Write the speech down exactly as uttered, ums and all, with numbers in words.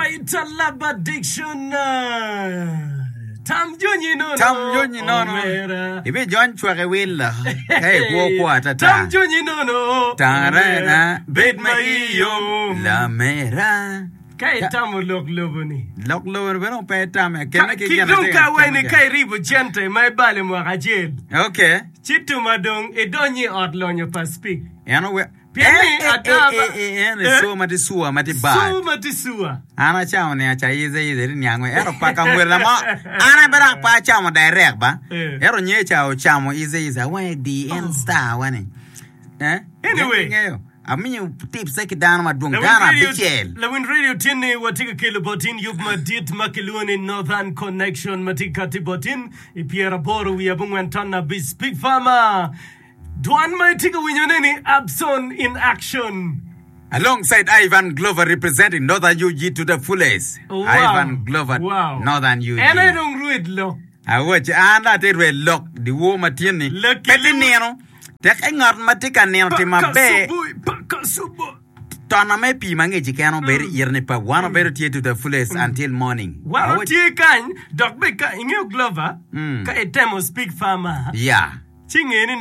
Kaita love addiction. Tam Juni no. Tam Juni no no. Ibe John chwake willa. Hey wo kwa tata. Tam Juni no no. Tarana bet maiyo la mera. Kai tamu lok loboni. Lok loboni beno pe tamu. Kena ki kena. Kidunka weni kai ribu gente mai bale mwaka jel. Okay. Chitu madong edonyi odlonyo pa speak. Yano we. Pieni ataba. Eh eh eh so mati suwa mati bad. So mati suwa. Ana chamo ne acha ize ize nyango. Ero paka mwela mo. Ana bera pa chamo direct ba. Ero nye chao chamo ize ize. Wane D N star wane. Eh? Anyway. Ami tips like down ma dungana bichel. La win radio tini watika kilo botin yub madit makiluani northern connection matika tibotin ipiera boru we abungwantana bis big farmer. Dwan mai tika winyoneni Abson in action. Alongside Ivan Glover representing Northern U G to the fullest. Wow. Ivan Glover, wow. Northern U G. And I don't read lock. I watch anda te read lock the woman tini. Peti nero. Tek engar matika nero te mabe. Tona me pi mange jikano beri irne pa wano beri tie to the fullest until morning. Wano tie kan dog beka inyo Glover ka etemo speak farmer. Yeah. Chingeni